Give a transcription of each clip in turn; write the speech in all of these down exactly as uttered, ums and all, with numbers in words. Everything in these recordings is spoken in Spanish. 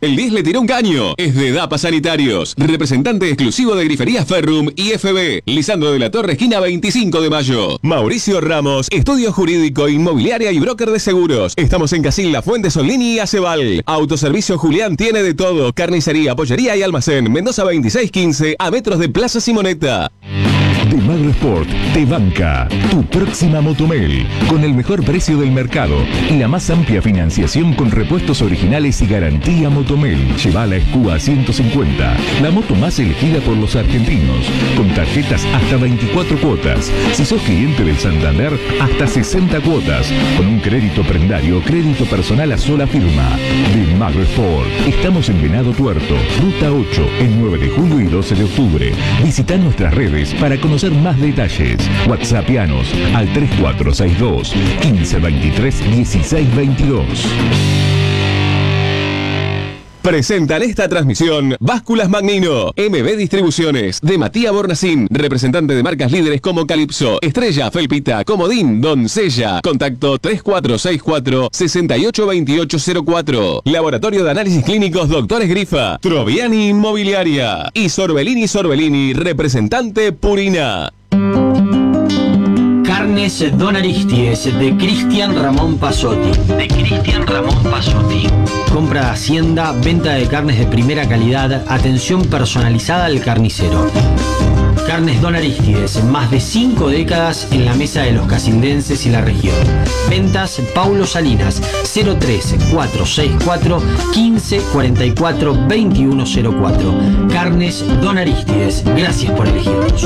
El diez le tiró un caño. Es de Dapa Sanitarios. Representante exclusivo de Griferías Ferrum y F B. Lisandro de la Torre, esquina veinticinco de mayo. Mauricio Ramos, estudio jurídico, inmobiliaria y broker de seguros. Estamos en Casilda, Fuente Solini y Aceval. Autoservicio Julián tiene de todo. Carnicería, pollería y almacén. Mendoza veintiséis quince, a metros de Plaza Simoneta. De Magro Sport te banca tu próxima Motomel con el mejor precio del mercado y la más amplia financiación con repuestos originales y garantía Motomel. Lleva la Escúa ciento cincuenta, la moto más elegida por los argentinos, con tarjetas hasta veinticuatro cuotas. Si sos cliente del Santander, hasta sesenta cuotas, con un crédito prendario o crédito personal a sola firma. De Magro Sport. Estamos en Venado Tuerto, Ruta ocho, el nueve de julio y doce de octubre. Visita nuestras redes para conocer más detalles. WhatsAppianos al tres cuatro seis dos, quince veintitrés, dieciséis veintidós. Presentan esta transmisión Básculas Magnino, M B Distribuciones, de Matías Bornacín, representante de marcas líderes como Calypso, Estrella, Felpita, Comodín, Doncella. Contacto tres cuatro seis cuatro, seis ocho dos ocho cero cuatro. Laboratorio de Análisis Clínicos Doctores Grifa, Troviani Inmobiliaria y Sorbellini Sorbellini, representante Purina. Carnes Don Aristides, de Cristian Ramón Pasotti. De Cristian Ramón Pasotti. Compra de hacienda, venta de carnes de primera calidad, atención personalizada al carnicero. Carnes Don Aristides, más de cinco décadas en la mesa de los casildenses y la región. Ventas Paulo Salinas, cero tres cuatro seis cuatro, quince cuarenta y cuatro, veintiuno cero cuatro. Carnes Don Aristides, gracias por elegirnos.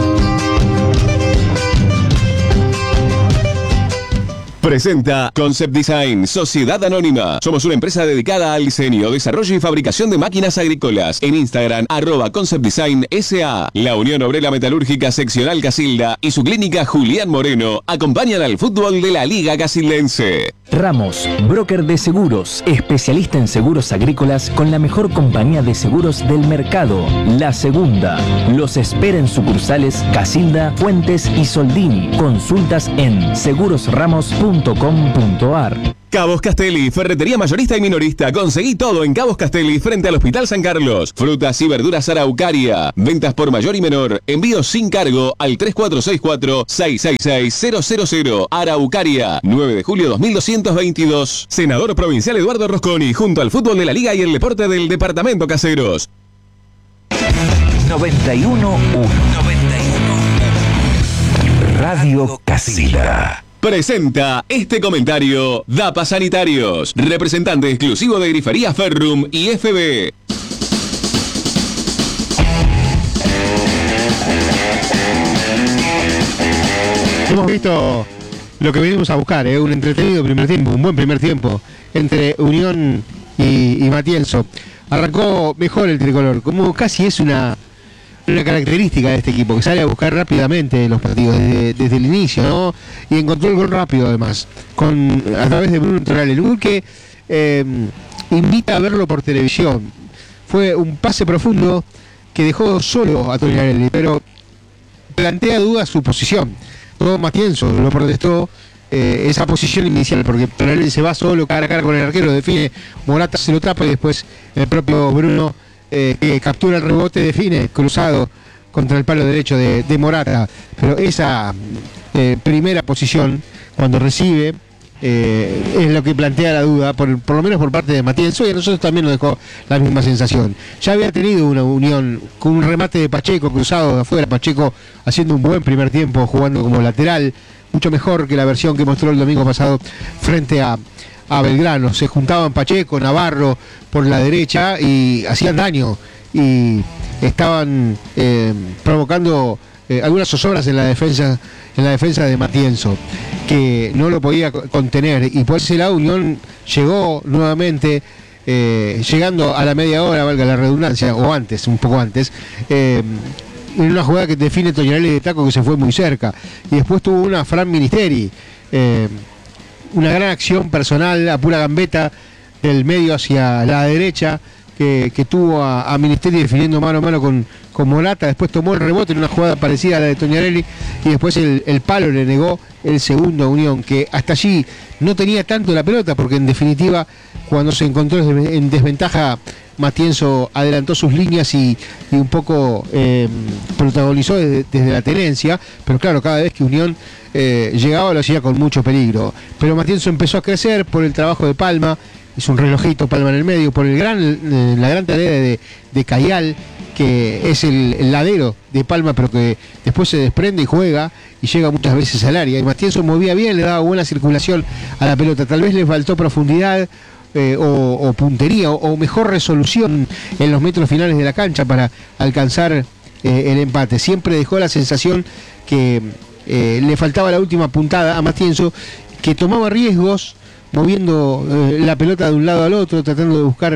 Presenta Concept Design, Sociedad Anónima. Somos una empresa dedicada al diseño, desarrollo y fabricación de máquinas agrícolas. En Instagram, arroba Concept Design S A. La Unión Obrera Metalúrgica Seccional Casilda y su clínica Julián Moreno acompañan al fútbol de la Liga Casildense. Ramos, broker de seguros, especialista en seguros agrícolas con la mejor compañía de seguros del mercado, La Segunda. Los espera en sucursales Casilda, Fuentes y Soldini. Consultas en segurosramos punto com punto ar. Cabos Castelli, ferretería mayorista y minorista. Conseguí todo en Cabos Castelli, frente al Hospital San Carlos. Frutas y verduras Araucaria. Ventas por mayor y menor. Envíos sin cargo al tres cuatro seis cuatro, seis seis seis, cero cero cero. Araucaria, nueve de julio dos mil doscientos veintidós. Senador provincial Eduardo Rosconi, junto al fútbol de la Liga y el deporte del Departamento Caseros. noventa y uno uno. noventa y uno uno. Radio Casilda. Presenta este comentario Dapa Sanitarios, representante exclusivo de Griferías Ferrum y F B. Hemos visto lo que venimos a buscar, ¿eh? Un entretenido primer tiempo, un buen primer tiempo entre Unión y, y Matienzo. Arrancó mejor el tricolor, como casi es una... una característica de este equipo, que sale a buscar rápidamente los partidos desde, desde el inicio, ¿no? Y encontró el gol rápido además, con a través de Bruno Tonali, el gol que eh, invita a verlo por televisión. Fue un pase profundo que dejó solo a Tonali, pero plantea dudas su posición. Todo Matienzo lo protestó, eh, esa posición inicial, porque Tonali se va solo cara a cara con el arquero, define, Morata se lo tapa y después el propio Bruno Eh, que captura el rebote, define cruzado contra el palo derecho de, de Morata. Pero esa eh, primera posición, cuando recibe, eh, es lo que plantea la duda, por, por lo menos por parte de Matienzo, y a nosotros también nos dejó la misma sensación. Ya había tenido una unión con un remate de Pacheco cruzado de afuera, Pacheco haciendo un buen primer tiempo, jugando como lateral, mucho mejor que la versión que mostró el domingo pasado frente a a Belgrano. Se juntaban Pacheco, Navarro por la derecha y hacían daño y estaban eh, provocando eh, algunas zozobras en la defensa en la defensa de Matienzo, que no lo podía contener, y por ese lado Unión llegó nuevamente, eh, llegando a la media hora, valga la redundancia, o antes, un poco antes, eh, en una jugada que define Toñarelli de taco, que se fue muy cerca, y después tuvo una Fran Ministeri, eh, una gran acción personal a pura gambeta del medio hacia la derecha, que, que tuvo a, a Ministeri definiendo mano a mano con, con Morata. Después tomó el rebote en una jugada parecida a la de Toñarelli y después el, el palo le negó el segundo Unión, que hasta allí no tenía tanto la pelota, porque en definitiva cuando se encontró en desventaja Matienzo adelantó sus líneas y, y un poco eh, protagonizó desde, desde la tenencia, pero claro, cada vez que Unión eh, llegaba lo hacía con mucho peligro. Pero Matienzo empezó a crecer por el trabajo de Palma, hizo un relojito Palma en el medio, por el gran, eh, la gran tarea de, de Cayal, que es el, el ladero de Palma, pero que después se desprende y juega y llega muchas veces al área. Y Matienzo movía bien, le daba buena circulación a la pelota, tal vez le faltó profundidad, Eh, o, o puntería o, o mejor resolución en los metros finales de la cancha para alcanzar eh, el empate. Siempre dejó la sensación que eh, le faltaba la última puntada a Matienzo, que tomaba riesgos moviendo eh, la pelota de un lado al otro, tratando de buscar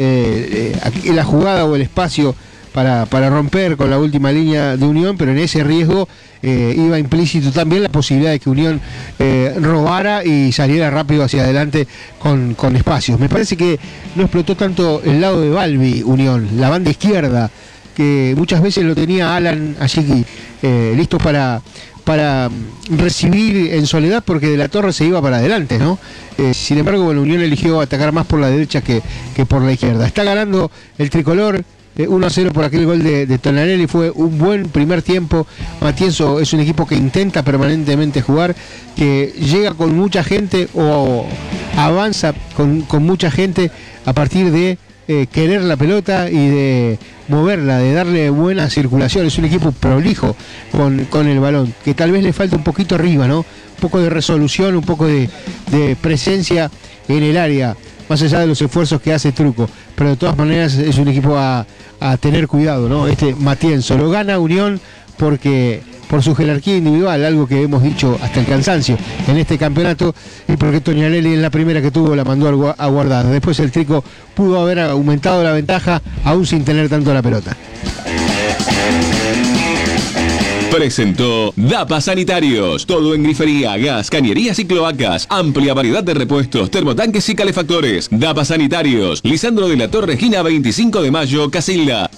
eh, eh, la jugada o el espacio para, para romper con la última línea de Unión, pero en ese riesgo eh, iba implícito también la posibilidad de que Unión eh, robara y saliera rápido hacia adelante con, con espacios. Me parece que no explotó tanto el lado de Balbi Unión, la banda izquierda, que muchas veces lo tenía Alan allí eh, listo para, para recibir en soledad, porque de la Torre se iba para adelante, ¿no? Eh, sin embargo, bueno, Unión eligió atacar más por la derecha que, que por la izquierda. Está ganando el tricolor uno a cero por aquel gol de, de Tonanelli. Fue un buen primer tiempo. Matienzo es un equipo que intenta permanentemente jugar, que llega con mucha gente o avanza con, con mucha gente a partir de eh, querer la pelota y de moverla, de darle buena circulación. Es un equipo prolijo con, con el balón, que tal vez le falta un poquito arriba, ¿no? Un poco de resolución, un poco de, de presencia en el área, más allá de los esfuerzos que hace Truco. Pero de todas maneras es un equipo a, a tener cuidado, ¿no? Este Matienzo lo gana Unión porque por su jerarquía individual, algo que hemos dicho hasta el cansancio en este campeonato, y porque Tonanelli en la primera que tuvo la mandó a guardar. Después el Trico pudo haber aumentado la ventaja aún sin tener tanto la pelota. Presentó Dapa Sanitarios, todo en grifería, gas, cañerías y cloacas, amplia variedad de repuestos, termotanques y calefactores. Dapa Sanitarios, Lisandro de la Torre, esquina veinticinco de mayo, Casilda.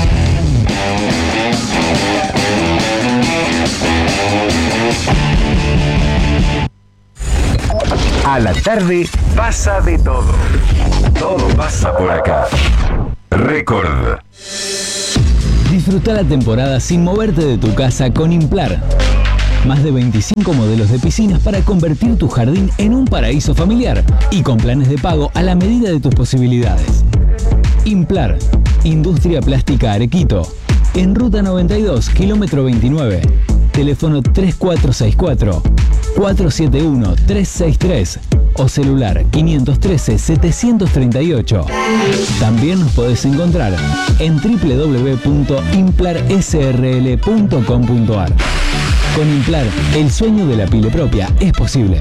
A la tarde pasa de todo. Todo pasa por acá. Récord. Disfruta la temporada sin moverte de tu casa con Implar. Más de veinticinco modelos de piscinas para convertir tu jardín en un paraíso familiar y con planes de pago a la medida de tus posibilidades. Implar, Industria Plástica Arequito. En Ruta noventa y dos, kilómetro veintinueve. Teléfono tres cuatro seis cuatro, cuatro siete uno, tres seis tres o celular quinientos trece, setecientos treinta y ocho. También nos podés encontrar en doble u doble u doble u punto implar s r l punto com punto a r. Con Implar, el sueño de la pile propia es posible.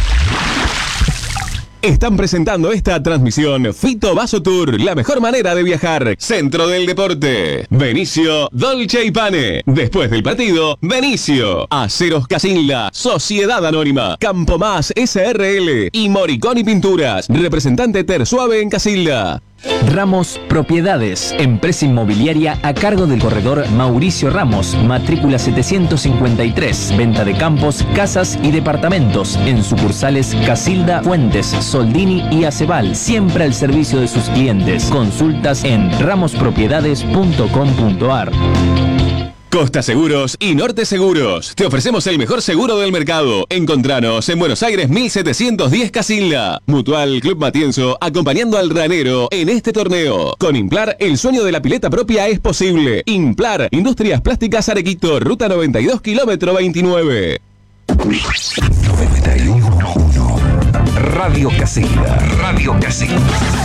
Están presentando esta transmisión Fito Vaso Tour, la mejor manera de viajar. Centro del Deporte. Benicio Dolce y Pane. Después del partido, Benicio. Aceros Casilda. Sociedad Anónima. Campo Más S R L. Y Moricón y Pinturas. Representante Tersuave en Casilda. Ramos Propiedades, empresa inmobiliaria a cargo del corredor Mauricio Ramos, matrícula setecientos cincuenta y tres, venta de campos, casas y departamentos en sucursales Casilda, Fuentes, Soldini y Aceval, siempre al servicio de sus clientes. Consultas en ramos propiedades punto com punto a r. Costa Seguros y Norte Seguros. Te ofrecemos el mejor seguro del mercado. Encontranos en Buenos Aires mil setecientos diez Casilda. Mutual Club Matienzo, acompañando al ranero en este torneo. Con Implar, el sueño de la pileta propia es posible. Implar, Industrias Plásticas Arequito, Ruta noventa y dos, kilómetro veintinueve. noventa y uno punto uno. Radio Casilda. Radio Casilda.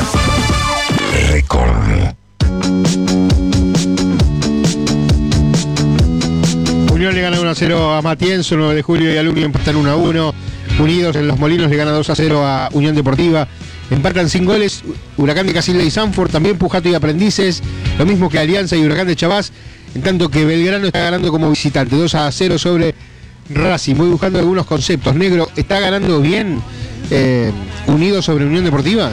Récord. Unión le gana uno a cero a Matienzo, nueve de julio y Alumni empatan uno a uno. Unidos en Los Molinos le gana dos a cero a Unión Deportiva. Empatan sin goles Huracán de Casilda y Sanford, también Pujato y Aprendices, lo mismo que Alianza y Huracán de Chavás, en tanto que Belgrano está ganando como visitante, dos a cero sobre Racing. Voy buscando algunos conceptos. Negro, ¿está ganando bien eh, Unidos sobre Unión Deportiva?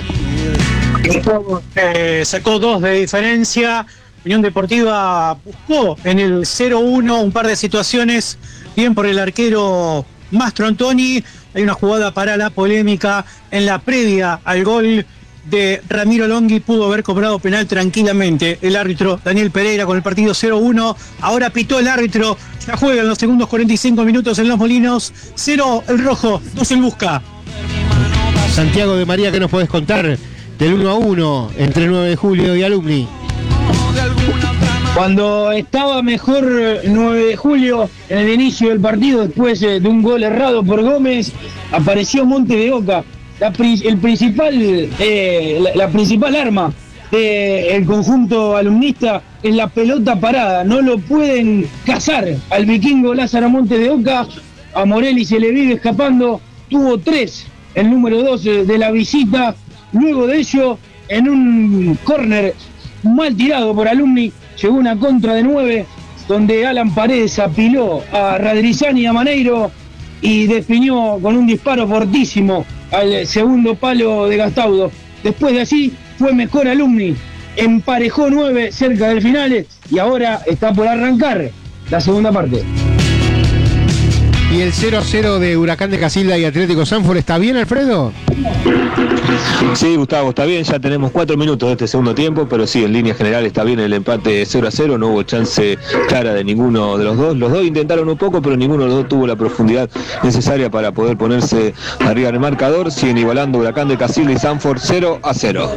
Eh, sacó dos de diferencia. Unión Deportiva buscó en el cero uno un par de situaciones, bien por el arquero Mastro Antoni. Hay una jugada para la polémica en la previa al gol de Ramiro Longhi, pudo haber cobrado penal tranquilamente el árbitro Daniel Pereira con el partido cero uno. Ahora pitó el árbitro, ya juegan los segundos cuarenta y cinco minutos en Los Molinos. Cero el rojo, dos el Busca. Santiago de María, ¿qué nos podés contar del uno a uno entre nueve de julio y Alumni? Cuando estaba mejor nueve de julio, en el inicio del partido, después de un gol errado por Gómez, apareció Monte de Oca. La, el principal, eh, la, la principal arma del conjunto alumnista es la pelota parada. No lo pueden cazar al vikingo Lázaro Monte de Oca. A Morelli se le vive escapando. Tuvo tres, el número dos de la visita. Luego de ello, en un córner mal tirado por Alumni, llegó una contra de nueve, donde Alan Paredes apiló a Radrizani y a Maneiro y definió con un disparo fortísimo al segundo palo de Gastaudo. Después de allí fue mejor Alumni, emparejó nueve cerca del final y ahora está por arrancar la segunda parte. ¿Y el cero a cero de Huracán de Casilda y Atlético Sanford está bien, Alfredo? Sí, Gustavo, está bien, ya tenemos cuatro minutos de este segundo tiempo, pero sí, en línea general está bien el empate cero a cero, no hubo chance clara de ninguno de los dos. Los dos intentaron un poco, pero ninguno de los dos tuvo la profundidad necesaria para poder ponerse arriba en el marcador. Siguen igualando Huracán de Casilda y Sanford cero a cero.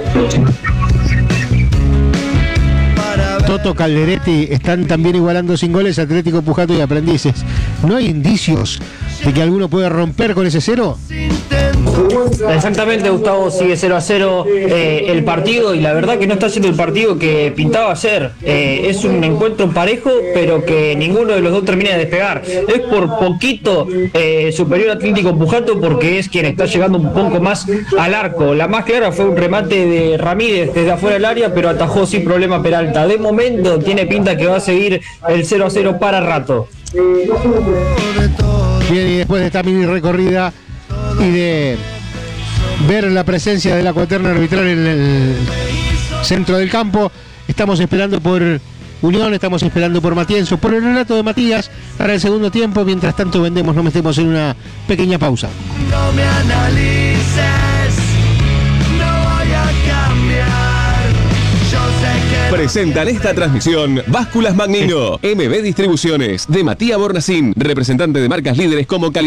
Toto Calderetti están también igualando sin goles Atlético Pujato y Aprendices. ¿No hay indicios de que alguno pueda romper con ese cero? Exactamente, Gustavo, sigue cero a cero eh, el partido y la verdad que no está siendo el partido que pintaba ser. Eh, es un encuentro parejo, pero que ninguno de los dos termina de despegar. Es por poquito eh, superior a Atlético Pujato porque es quien está llegando un poco más al arco. La más clara fue un remate de Ramírez desde afuera del área, pero atajó sin problema Peralta. De momento tiene pinta que va a seguir el cero a cero para rato. Bien, y después de esta mini recorrida y de ver la presencia de la cuaterna arbitral en el centro del campo, estamos esperando por Unión, estamos esperando por Matienzo, por el relato de Matías para el segundo tiempo. Mientras tanto vendemos, nos metemos en una pequeña pausa. No me analices, no voy a cambiar. Yo sé que Presentan esta transmisión Básculas Magnino, M B Distribuciones, de Matías Bornacín, representante de marcas líderes como Cali.